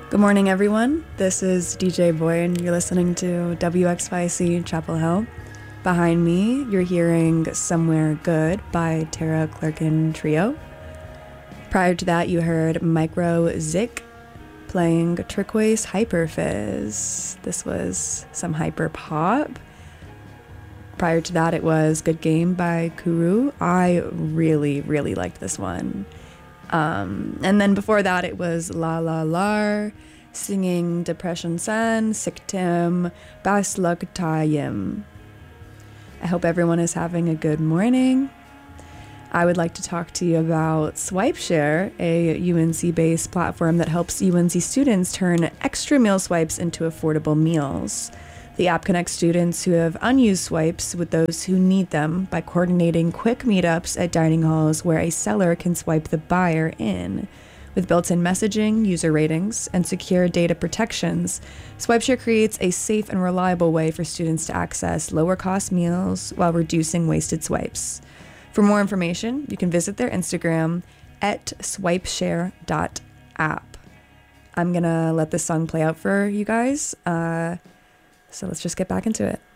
Good morning, everyone. This is DJ Boy, and you're listening to WXYC Chapel Hill. Behind me, you're hearing Somewhere Good by Tara Clerkin Trio. Prior to that, you heard Micro Zik playing Turquoise Hyper Fizz. This was some hyper pop. Prior to that, it was Good Game by Kuru. I really liked this one. And then before that, it was La La Lar singing Depression San, Siktim, Baslug Tayim. I hope everyone is having a good morning. I would like to talk to you about SwipeShare, a UNC-based platform that helps UNC students turn extra meal swipes into affordable meals. The app connects students who have unused swipes with those who need them by coordinating quick meetups at dining halls where a seller can swipe the buyer in. With built-in messaging, user ratings, and secure data protections, SwipeShare creates a safe and reliable way for students to access lower-cost meals while reducing wasted swipes. For more information, you can visit their Instagram at swipeshare.app. I'm gonna let this song play out for you guys. So let's just get back into it.